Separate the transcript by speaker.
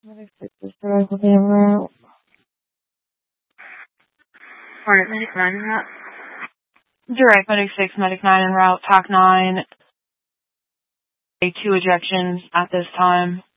Speaker 1: Medic 6 is directly en route.
Speaker 2: Hornet, Medic 9 en route.
Speaker 1: Direct, Medic 6, Medic 9 en route, TOC 9. 2 ejections at this time.